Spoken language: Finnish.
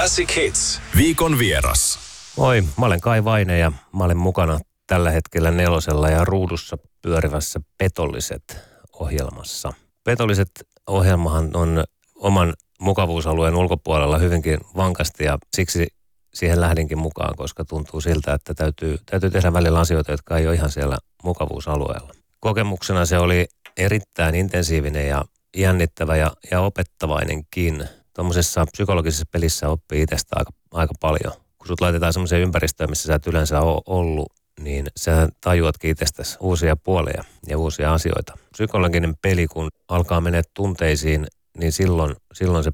Classic Hits. Viikon vieras. Moi, mä olen Kai Vaine ja mä olen mukana tällä hetkellä Nelosella ja ruudussa pyörivässä Petolliset-ohjelmassa. Petolliset-ohjelmahan on oman mukavuusalueen ulkopuolella hyvinkin vankasti ja siksi siihen lähdinkin mukaan, koska tuntuu siltä, että täytyy tehdä välillä asioita, jotka ei ole ihan siellä mukavuusalueella. Kokemuksena se oli erittäin intensiivinen ja jännittävä ja opettavainenkin. Tuommoisessa psykologisessa pelissä oppii itsestä aika paljon. Kun sut laitetaan semmoiseen ympäristöön, missä sä et yleensä ole ollut, niin sä tajuatkin itsestäsi uusia puolia ja uusia asioita. Psykologinen peli, kun alkaa mennä tunteisiin, niin silloin se